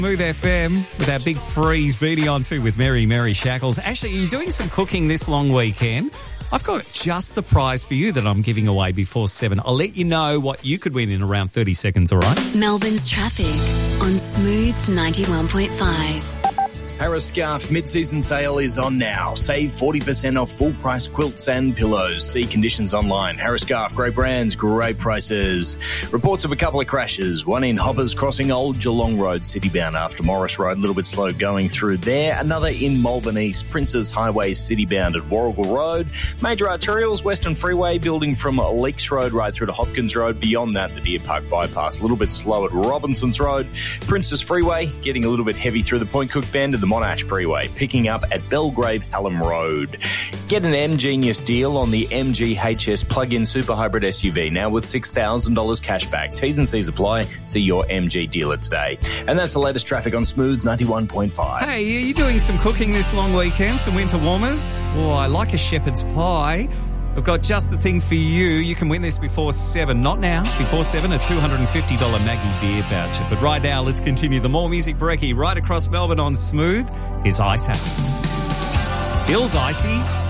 Smooth FM with our big freeze beating on too with Mary Shackles. Actually, are you doing some cooking this long weekend? I've got just the prize for you that I'm giving away before 7. I'll let you know what you could win in around 30 seconds, all right? Melbourne's traffic on Smooth 91.5. Harris Scarf mid-season sale is on now. Save 40% off full-price quilts and pillows. See conditions online. Harris Scarf, great brands, great prices. Reports of a couple of crashes. One in Hoppers crossing Old Geelong Road, citybound after Morris Road. A little bit slow going through there. Another in Malvern East, Princes Highway, citybound at Warrigal Road. Major arterials, Western Freeway, building from Leaks Road right through to Hopkins Road. Beyond that, the Deer Park Bypass. A little bit slow at Robinsons Road. Princes Freeway, getting a little bit heavy through the Point Cook Bend and the Monash Freeway, picking up at Belgrave Hallam Road. Get an M-Genius deal on the MG HS plug-in super hybrid SUV now with $6,000 cash back. T's and C's apply. See your MG dealer today. And that's the latest traffic on Smooth 91.5. Hey, are you doing some cooking this long weekend? Some winter warmers? Oh, I like a shepherd's pie. I've got just the thing for you. You can win this before 7. Not now. Before 7, a $250 Maggie beer voucher. But right now, let's continue the more music brekkie right across Melbourne on Smooth. Here's Ice House. Feels icy.